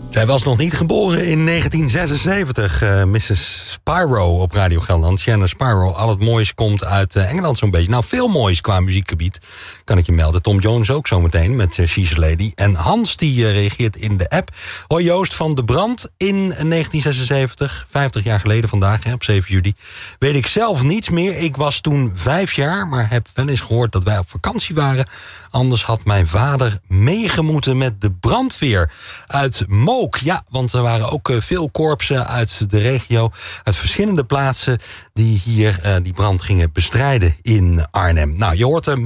Zij was nog niet geboren in 1976. Mrs. Spyro op Radio Gelderland. Shannon Spyro. Al het moois komt uit Engeland zo'n beetje. Nou, veel moois qua muziekgebied, kan ik je melden. Tom Jones ook zometeen met She's a Lady. En Hans die reageert in de app. Hoi Joost, van de brand in 1976. 50 jaar geleden vandaag, op 7 juli. Weet ik zelf niets meer. Ik was toen 5 jaar, maar heb wel eens gehoord dat wij op vakantie waren. Anders had mijn vader meegemoeten met de brandweer uit Mook. Ja, want er waren ook veel korpsen uit de regio, uit verschillende plaatsen die hier die brand gingen bestrijden in Arnhem. Nou, je hoort hem